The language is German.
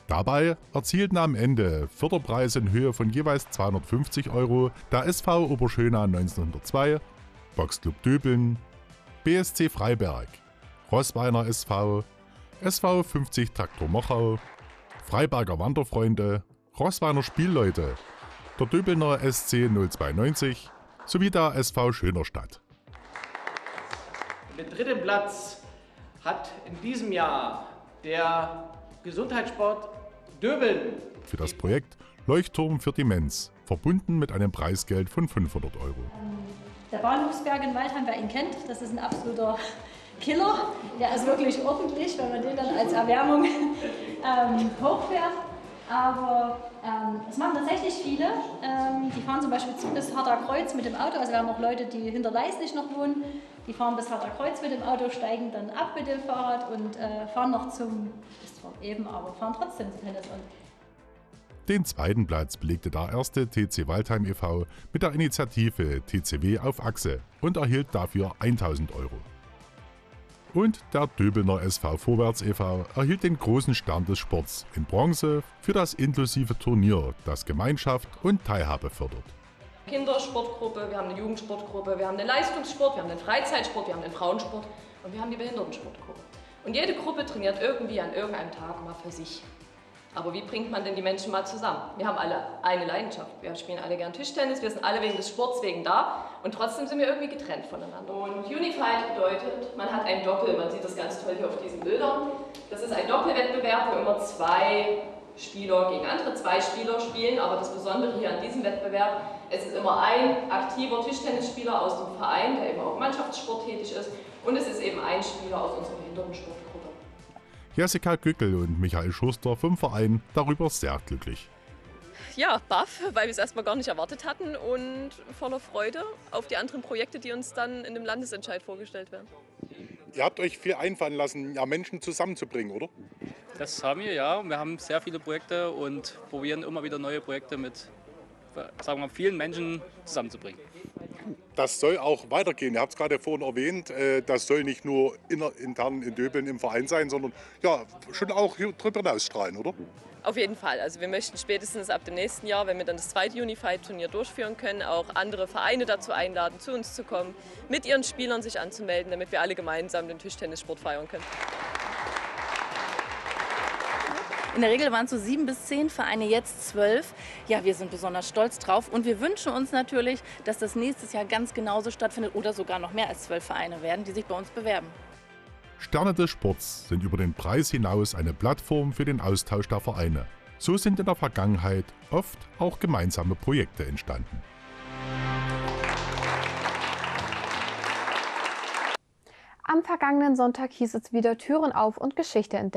Dabei erzielten am Ende Förderpreise in Höhe von jeweils 250 € der SV Oberschöna 1902, Boxclub Döbeln, BSC Freiberg, Roßweiner SV, SV 50 Traktor Mochau, Freiberger Wanderfreunde, Roßweiner Spielleute, der Döbelner SC 092 sowie der SV Schönerstadt. Den dritten Platz hat in diesem Jahr der Gesundheitssport Döbeln. Für das Projekt Leuchtturm für Demenz, verbunden mit einem Preisgeld von 500 €. Der Bahnhofsberg in Waldheim, wer ihn kennt, das ist ein absoluter Killer. Der ist wirklich ordentlich, wenn man den dann als Erwärmung hochfährt. Aber es machen tatsächlich viele. Die fahren zum Beispiel bis Harderkreuz mit dem Auto. Also wir haben auch Leute, die hinter Leisnig noch wohnen. Die fahren bis Harderkreuz mit dem Auto, steigen dann ab mit dem Fahrrad und fahren noch ist zwar eben, aber fahren trotzdem zum Tennis. Den zweiten Platz belegte der erste TC Waldheim e.V. mit der Initiative TCW auf Achse und erhielt dafür 1.000 €. Und der Döbelner SV Vorwärts e.V. erhielt den großen Stern des Sports in Bronze für das inklusive Turnier, das Gemeinschaft und Teilhabe fördert. Kindersportgruppe, wir haben eine Jugendsportgruppe, wir haben den Leistungssport, wir haben den Freizeitsport, wir haben den Frauensport und wir haben die Behindertensportgruppe. Und jede Gruppe trainiert irgendwie an irgendeinem Tag mal für sich. Aber wie bringt man denn die Menschen mal zusammen? Wir haben alle eine Leidenschaft. Wir spielen alle gern Tischtennis, wir sind alle wegen des Sports wegen da und trotzdem sind wir irgendwie getrennt voneinander. Und Unified bedeutet, man hat ein Doppel, man sieht das ganz toll hier auf diesen Bildern. Das ist ein Doppelwettbewerb, wo immer zwei Spieler gegen andere zwei Spieler spielen, aber das Besondere hier an diesem Wettbewerb, es ist immer ein aktiver Tischtennisspieler aus dem Verein, der eben auch Mannschaftssport tätig ist, und es ist eben ein Spieler aus unserer Behindertensportgruppe. Jessica Gückel und Michael Schuster vom Verein darüber sehr glücklich. Ja, baff, weil wir es erstmal gar nicht erwartet hatten und voller Freude auf die anderen Projekte, die uns dann in dem Landesentscheid vorgestellt werden. Ihr habt euch viel einfallen lassen, ja, Menschen zusammenzubringen, oder? Das haben wir, ja. Wir haben sehr viele Projekte und probieren immer wieder neue Projekte mit, sagen wir, vielen Menschen zusammenzubringen. Das soll auch weitergehen. Ihr habt es gerade vorhin erwähnt, das soll nicht nur intern in Döbeln im Verein sein, sondern ja, schon auch hier drüber hinausstrahlen, oder? Auf jeden Fall. Also wir möchten spätestens ab dem nächsten Jahr, wenn wir dann das zweite Unified-Turnier durchführen können, auch andere Vereine dazu einladen, zu uns zu kommen, mit ihren Spielern sich anzumelden, damit wir alle gemeinsam den Tischtennissport feiern können. In der Regel waren es so 7 bis 10 Vereine, jetzt 12. Ja, wir sind besonders stolz drauf und wir wünschen uns natürlich, dass das nächstes Jahr ganz genauso stattfindet oder sogar noch mehr als 12 Vereine werden, die sich bei uns bewerben. Sterne des Sports sind über den Preis hinaus eine Plattform für den Austausch der Vereine. So sind in der Vergangenheit oft auch gemeinsame Projekte entstanden. Am vergangenen Sonntag hieß es wieder Türen auf und Geschichte entdecken.